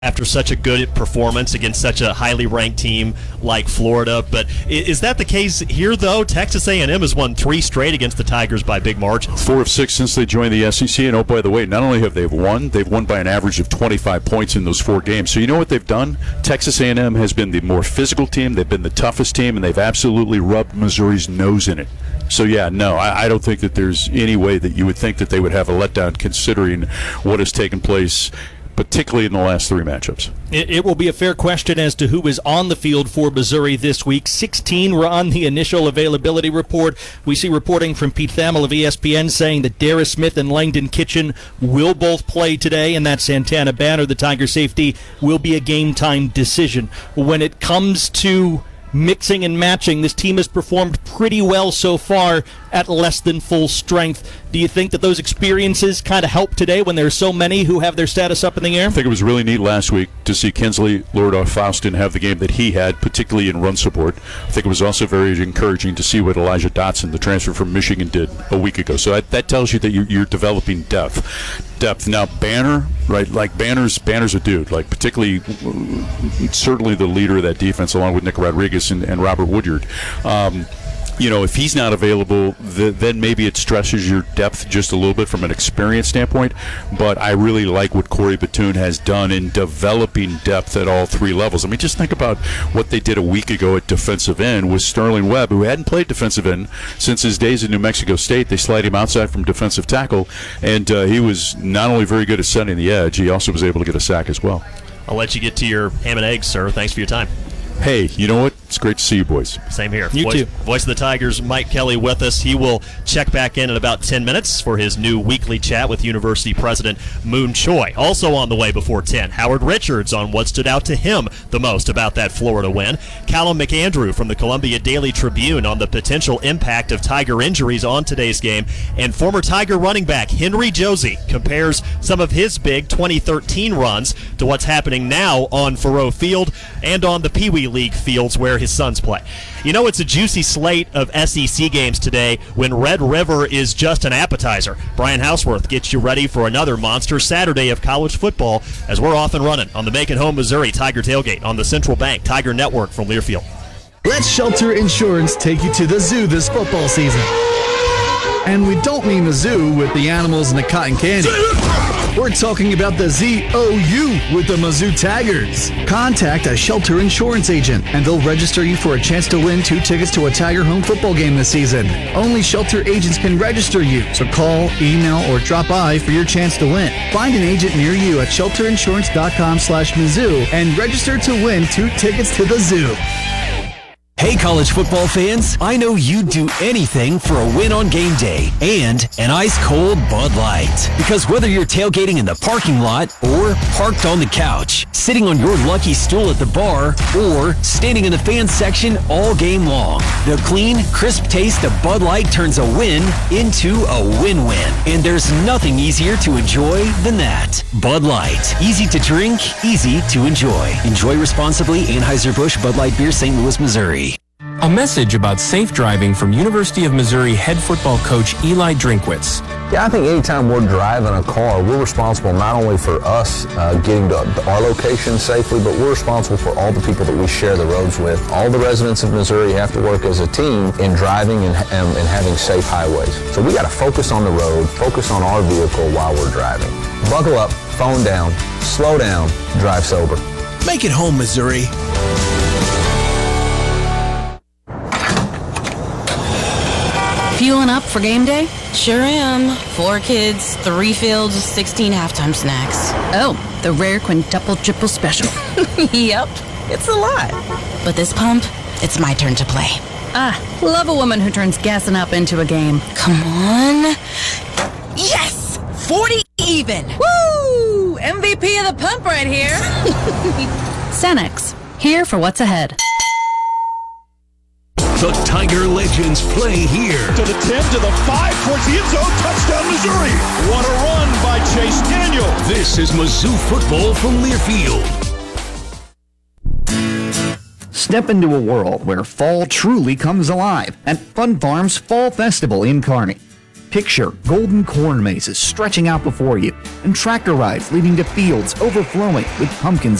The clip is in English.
after such a good performance against such a highly ranked team like Florida. But is that the case here, though? Texas A&M has won 3 straight against the Tigers by big margins. 4 of 6 since they joined the SEC. And, oh, by the way, not only have they won, they've won by an average of 25 points in those 4 games. So you know what they've done? Texas A&M has been the more physical team. They've been the toughest team, and they've absolutely rubbed Missouri's nose in it. So, yeah, no, I don't think that there's any way that you would think that they would have a letdown considering what has taken place, particularly in the last 3 matchups. It will be a fair question as to who is on the field for Missouri this week. 16 were on the initial availability report. We see reporting from Pete Thamel of ESPN saying that Darius Smith and Langdon Kitchen will both play today, and that Santana Banner, the Tiger safety, will be a game-time decision. When it comes to mixing and matching, this team has performed pretty well so far at less than full strength. Do you think that those experiences kind of help today when there are so many who have their status up in the air? I think it was really neat last week to see Kinsley Lordorf-Faustin have the game that he had, particularly in run support. I think it was also very encouraging to see what Elijah Dotson, the transfer from Michigan, did a week ago. So that tells you that you're developing depth. Now, Banner, right? Like Banner's a dude. Like particularly, certainly the leader of that defense, along with Nick Rodriguez and Robert Woodyard. If he's not available, then maybe it stresses your depth just a little bit from an experience standpoint. But I really like what Corey Batoon has done in developing depth at all 3 levels. I mean, just think about what they did a week ago at defensive end with Sterling Webb, who hadn't played defensive end since his days at New Mexico State. They slide him outside from defensive tackle, and he was not only very good at setting the edge, he also was able to get a sack as well. I'll let you get to your ham and eggs, sir. Thanks for your time. Hey, you know what? It's great to see you boys. Same here. You too. Voice of the Tigers, Mike Kelly, with us. He will check back in about 10 minutes for his new weekly chat with University President Moon Choi. Also on the way before 10, Howard Richards on what stood out to him the most about that Florida win. Callum McAndrew from the Columbia Daily Tribune on the potential impact of Tiger injuries on today's game. And former Tiger running back Henry Josie compares some of his big 2013 runs to what's happening now on Faurot Field and on the Pee Wee League fields where his sons play. You know, it's a juicy slate of SEC games today when Red River is just an appetizer. Brian Houseworth gets you ready for another monster Saturday of college football as we're off and running on the Make It Home Missouri Tiger Tailgate on the Central Bank Tiger Network from Learfield. Let Shelter Insurance take you to the zoo this football season. And we don't mean the zoo with the animals and the cotton candy. We're talking about the ZOU with the Mizzou Tigers. Contact a Shelter Insurance agent, and they'll register you for a chance to win 2 tickets to a Tiger home football game this season. Only Shelter agents can register you, so call, email, or drop by for your chance to win. Find an agent near you at shelterinsurance.com/Mizzou and register to win 2 tickets to the zoo. Hey, college football fans, I know you'd do anything for a win on game day and an ice-cold Bud Light. Because whether you're tailgating in the parking lot or parked on the couch, sitting on your lucky stool at the bar, or standing in the fans section all game long, the clean, crisp taste of Bud Light turns a win into a win-win. And there's nothing easier to enjoy than that. Bud Light. Easy to drink, easy to enjoy. Enjoy responsibly. Anheuser-Busch Bud Light Beer, St. Louis, Missouri. A message about safe driving from University of Missouri head football coach Eli Drinkwitz. Yeah, I think anytime we're driving a car, we're responsible not only for us getting to our location safely, but we're responsible for all the people that we share the roads with. All the residents of Missouri have to work as a team in driving and having safe highways. So we got to focus on the road, focus on our vehicle while we're driving. Buckle up, phone down, slow down, drive sober. Make it home, Missouri. Fueling up for game day? Sure am. 4 kids, 3 fields, 16 halftime snacks. Oh, the rare quintuple triple special. Yep, it's a lot. But this pump, it's my turn to play. Love a woman who turns gassing up into a game. Come on. Yes! 40 even! Woo! MVP of the pump right here. Cenex, here for what's ahead. The Tiger legends play here. To the 10, to the 5, towards the end zone, touchdown Missouri. What a run by Chase Daniel. This is Mizzou football from Learfield. Step into a world where fall truly comes alive at Fun Farm's Fall Festival in Kearney. Picture golden corn mazes stretching out before you and tractor rides leading to fields overflowing with pumpkins